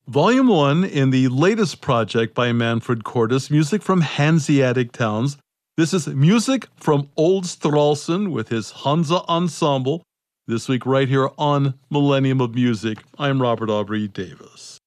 Volume 1 in the latest project by Manfred Cordes, music from Hanseatic Towns. This is music from Old Stralsund with his Hansa Ensemble. This week right here on Millennium of Music. I'm Robert Aubrey Davis.